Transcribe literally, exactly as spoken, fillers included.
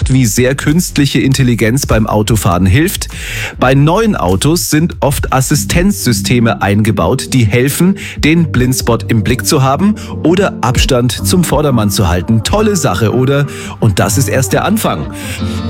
gemacht, wie sehr künstliche Intelligenz beim Autofahren hilft. Bei neuen Autos sind oft Assistenzsysteme eingebaut, die helfen, den Blindspot im Blick zu haben oder Abstand zum Vordermann zu halten. Tolle Sache, oder? Und das ist erst der Anfang.